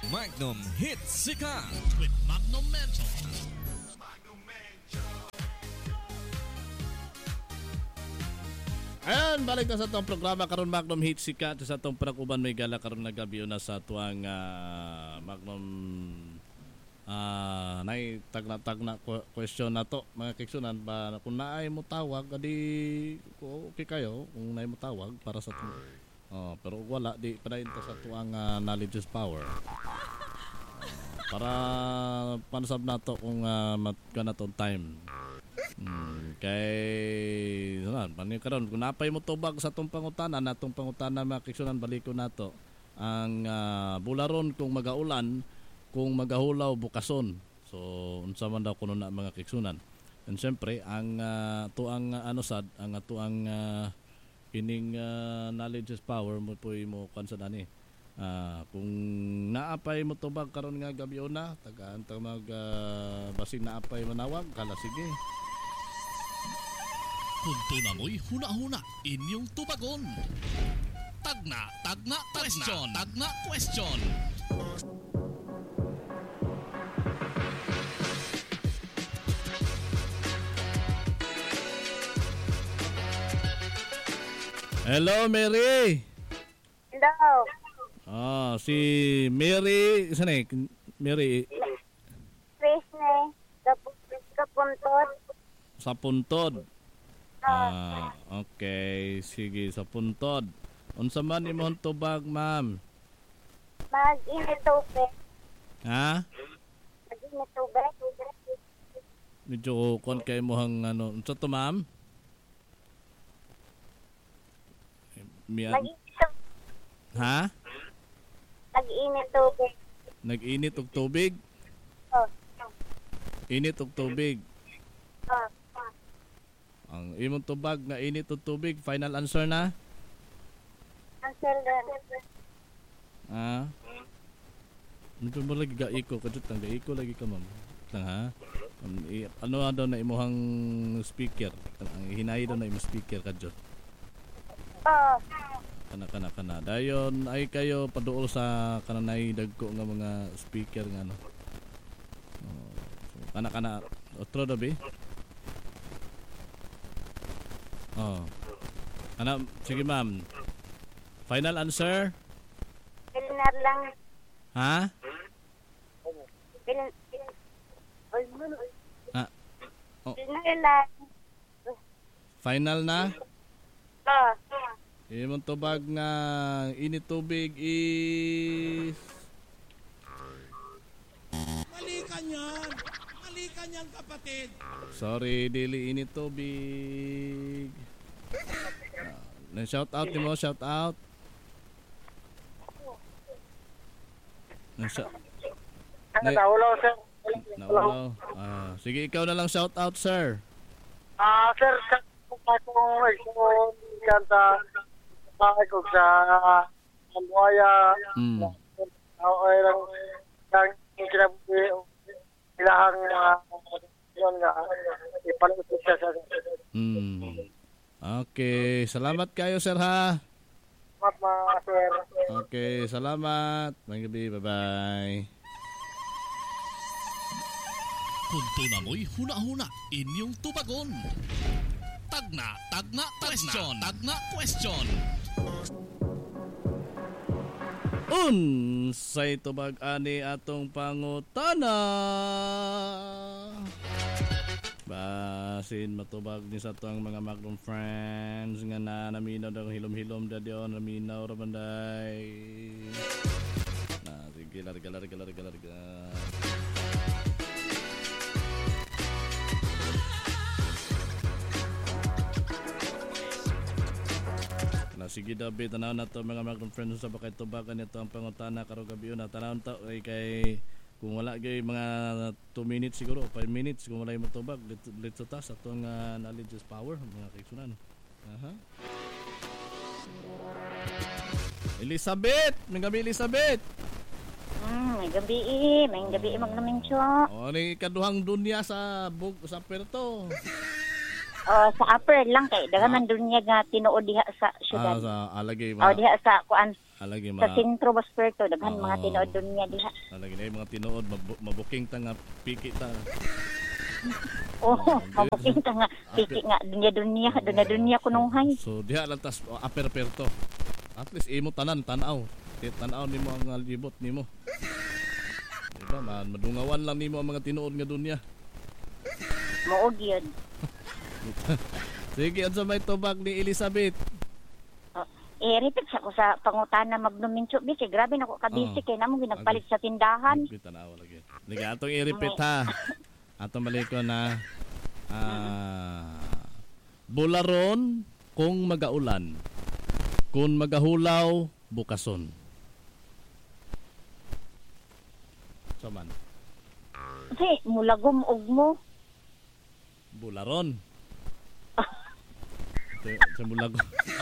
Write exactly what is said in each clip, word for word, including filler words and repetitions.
Magnum Hits Sikat with Magnum Mentor. Ayan, balik na sa itong programa karon Magnum Hits Sikat sa itong panakuban may gala karon nagabi na sa tuwang uh, Magnum uh, nay tagna-tagna question na to mga kiksunan ba kung naay mo tawag adi okay kayo kung naay mo tawag para sa itong oh, pero wala di padayon ta sa tuwang uh, knowledge is power. Para panasab na to kung uh, matga na to time. Hmm, kay sanan panin karon kung napay mo tubag sa tong pangutanan natong pangutanan mga kiksunan baliko nato ang uh, bularon kung magaulan kung magahulaw bukason. So unsa man daw kuno na mga kiksunan. And syempre ang uh, tuang uh, ano sad ang tuang uh, kining uh, knowledge is power mo po mo kansa dani. Uh, kung naapay mo tubag karon nga gabi na tagaan ta mag uh, basin naapay manawag kala sige. Punto na mo'y huna-huna inyong tubagon. Tagna, tagna, question, tagna, question. Hello, Mary. Hello. Ah, si Mary, saan eh? Mary. Chris na kapuntod. Sa puntod. Ah, okay. Sige, sa puntod. Unsa man imong tubag, ma'am? Mag-init tubig. Ha? Mag-init tubig. Medyo kon kay mo hang ano. Unsa to, ma'am? Mian. Mag-init tubig. Ha? Mag-init tubig. Nag-init og tubig? Oh. Init og tubig. Oh. Ang imong tubag nga init og tubig, final answer na? Answer din. Ah. Ano mo lagi gaiko kadto tang gaiko lagi ka ma'am. Tang ha? Um, i, ano daw na imuhang speaker? Ang hinayi daw na imong speaker kadto. Oh. Kana kana kana. Dayon ay kayo paduol sa kananay dagko nga mga speaker nga no. Oh, so, kana kana otro dabi. Oh. Ana, sige ma'am. Final answer? Pilinar lang. Ha? Pil... Ah. Oh. Pilinar lang. Final na? Oh. Imong tubag nga init tubig is Mali ka niyan. Mali ka niyan, kapatid. sorry, dili init tubig. Uh, shout out mo, shout out. Nasa Ano na, hello, sir. Naulo. Ah, sige ikaw na lang shout out, sir. Ah, sir, sa kung ikaw kanta ko sa Ambuaya, Mm. ay lang ang kinabuhi ilahang yun nga ipalit siya sa Mm. Okay, salamat kayo, sir ha. mga sir. Okay, salamat. Magandang gabi, bye-bye. Punto na mo'y huna-huna inyong tubagon. Tagna, tagna, question, tagna, question. Unsay tubag ani atong pangutana? Basin matubag ni sa tuang mga Magnum friends nga na naminaw daw hilom-hilom dadyon naminaw ra banday. Na sige larga larga larga larga. Na sige dabi tanaw na to mga Magnum friends sa bakay tubagan nito ang pangutana karong gabi na tanaw ta ay kay kung wala gay mga two minutes siguro five minutes kung wala mo tubag dito dito ta sa tuang uh, knowledge is power mga kaigsunan. Aha. Elizabeth, may gabi Elizabeth. Hmm, may gabi eh. May gabi eh magnamentyo. O ni kaduhang dunya sa bug sa Puerto. Oh, sa upper lang kay dagan man dunya nga tinuod diha sa Ah, syudad. sa alagay Oh, mga diha sa kuan Alagi Sa ma sentro Basperto, daghan Oo. mga tinuod doon niya diha. alagi na yung mga tinuod mabu- mabuking ta nga piki ta. Oo, mabuking ta nga, piki nga, dunya dunya, dunya dunya kununghay. So diha lang tas upper perto. At least imo tanan tanaw. Di tanaw nimo ang libot nimo. Diba man madungawan lang nimo ang mga tinuod nga dunya. Muog yun. Sige, unsa may tubag ni Elizabeth? Eh, repeat sa ko sa pangutana magnumincho bi kay grabe nako kabisi Oo. kay namo ginagpalit sa tindahan. Hindi tanaw lagi. Sige, atong i-repeat ha. Atong maliko na ah bularon kung magaulan. Kung magahulaw, bukason. Saman. Kasi mulagom og mo. Bularon. Sa, sa bulagon.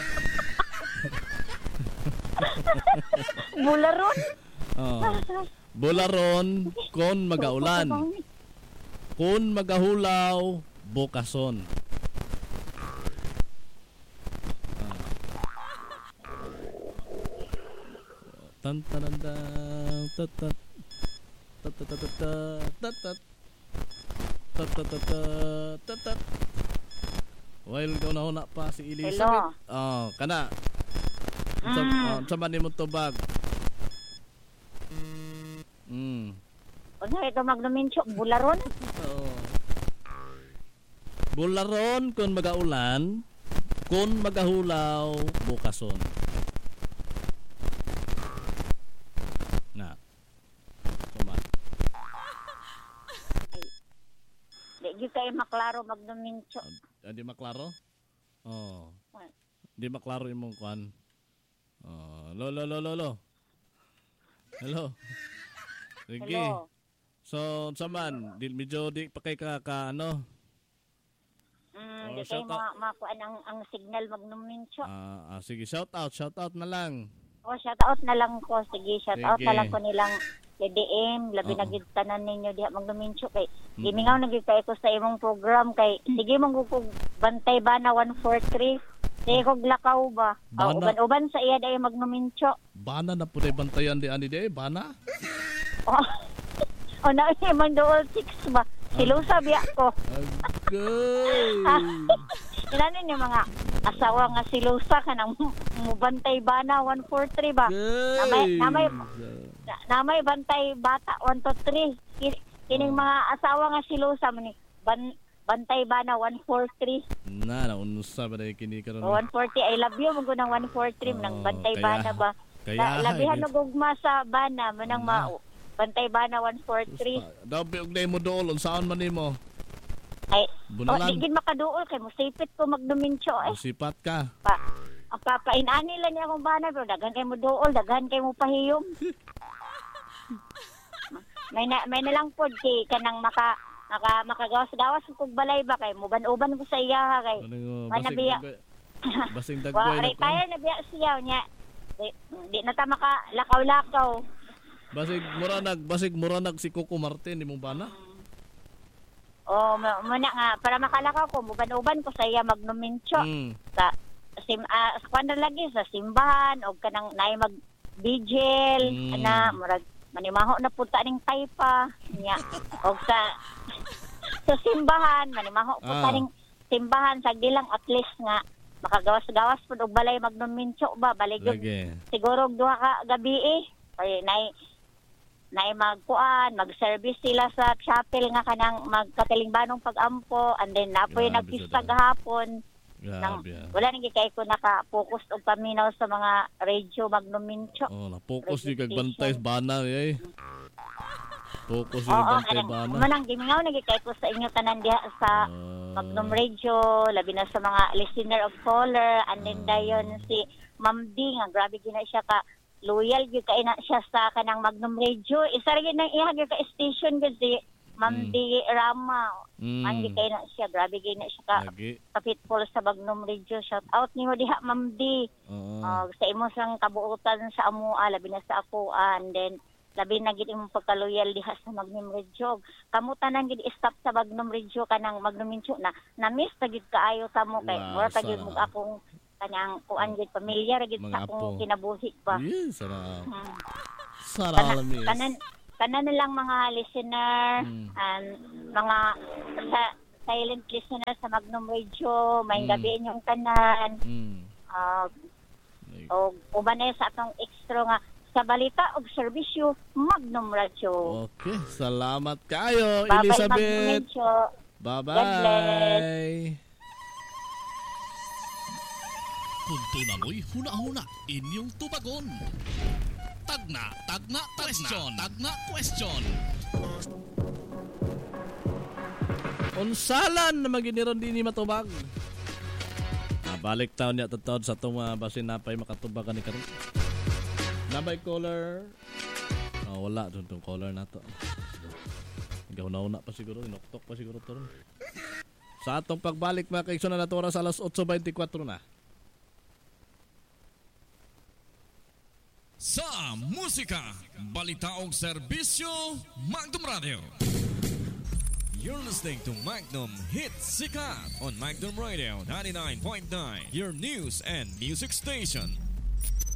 Bularon. Oh. Bularon kung magaulan. Kung magahulaw, bukason. Ah. Tan tan tan tat tat tat tat tat tat tat tat tat tat tat tat. While ko na una pa si Elizabeth. Oh, kana. Sa Mm. sa man nimo tubag. Mm. Unsa ito magnumincho bularon? Oo. Bularon kung magaulan, kung magahulaw, bukason. Na. Tuma. Di gyud kay maklaro magnumincho. Hindi maklaro? Oh. Hindi maklaro imong kwan. Oh, lo lo lo lo lo. Hello. Sige. Hello. So, sa man, di medyo di pa kay ka, ka ano. Mm, Oh, di kay shout out. ma makuan ang ang signal magnumincho. Ah, ah, sige, shout out, shout out na lang. O shout out na lang ko, sige, shout out Sige. na lang ko nilang D M, labi Oo. na gid tanan ninyo diha magnumincho kay Mm. gimingaw na gid kay ko sa imong program kay sige mong kog bantay ba na one four three. Sige kog lakaw ba? Bana. O, uban-uban sa iya dayo magnumincho. Bana na po bantayan di ani day, bana. O, o na imong dual six ba? Silusa biya ko. Agay. Ilanin yung mga asawa nga silusa ka nang mubantay ba na one four three ba? Namay, namay, na, namay bantay bata one two three. Ki- Kining mga asawa nga silusa man ni ban, bantay ba na one four three. Na na unsa ba day kini karon? one forty I love you mo ng one four three nang Oo, bantay kaya- ba na ba? kaya- La, labihan og ugma sa bana manang ma Na. bantay ba na one four three. Daw og day mo dool unsaon man nimo? Ay, Bunalan. oh, di gid makaduol kay musipit ko magdumincho eh. Sipat ka. Pa, ang papainani lang niya akong bana pero daghan kay mo duol, daghan kay mo pahiyom. may na, may na lang pod kay kanang maka maka makagawas-gawas kog balay ba kay muban-uban ko sa iya ha kay. Ano nga, May basing nabiya. dagway- basing Wa dagway na ko. retire na biya siya nya. Di, di na ta maka lakaw-lakaw. Basig muranag, basig muranag si Coco Martin imong bana. O mo mo na nga para makalakaw ko muban-uban ko sa iya magnumincho. Mm. Sa sim uh, sa kwan na lagi sa simbahan o kanang naay mag vigil Mm. ana murag manimaho na punta ning taypa nya og sa sa simbahan manimaho punta Ah. ning simbahan sa dilang at least nga makagawas-gawas pud og balay magnumincho ba balay gyud Lagi. siguro og duha ka gabi eh kay nay nay magkuan mag-service sila sa chapel nga kanang magkatilingbanong pag-ampo and then napoy Grabe nagpista sila. gahapon nang Grabe. ah. wala nang gikay ko naka-focus og paminaw sa mga radio magnumincho. Oh, na focus ni kag bantay sa bana eh. Focus ni Oo, bantay kanang bana. manang gimingaw na gikay ko sa inyo tanan diha sa Ah. Magnum Radio, labi na sa mga listener of caller, and then dayon si Ma'am D nga grabe gina siya ka loyal gyud kay na siya sa kanang Magnum Radio. Isa ra gyud nang iya gyud ka station gyud si Ma'am Mm. D Rama. Mm. Ang gikay na siya grabe gyud na siya ka Lagi. kapitful sa Magnum Radio. Shout out nimo diha Ma'am D. Oo. Uh, sa imo sang kabuutan sa amoa labi na sa ako and then labi na gid imong pagkaloyal diha sa Magnum Radio. Kamo tanan gid stop sa Magnum Radio kanang Magnum Mincho na na-miss ta gid kaayo ta mo kay Wow, mura ta gid sana. mo akong Kanyang kuan gid pamilya ra gid Mga sa apo. akong kinabuhi ba. Yes, sarap. Hmm. Sarap Kana, miss. kanan kanan na lang mga listener, Mm. and mga sa silent listener sa Magnum Radio, may Mm. gabi inyong tanan. Mm. Uh, o uban na sa atong extra nga sa balita og serbisyo Magnum Radio. Okay, salamat kayo, Bye-bye, Magnum Elizabeth. Radio. God Bye-bye. Kunto na mo'y huna-huna inyong tubagon. Tagna, tagna, question, tagna, question. Unsalan na maginiron din ni matubag. Ah, balik taon niya tatawad sa itong uh, basin na pa'y makatubagan ni karon. Nabay caller. Oh, wala doon itong caller na to. Gaw-na-una pa siguro, inoktok pa siguro to ron. Sa atong pagbalik mga kaiksunan na oras alas eight twenty-four na. Sa musika, balita o serbisyo, Magnum Radio. You're listening to Magnum Hits Sikat on Magnum Radio ninety-nine point nine, your news and music station.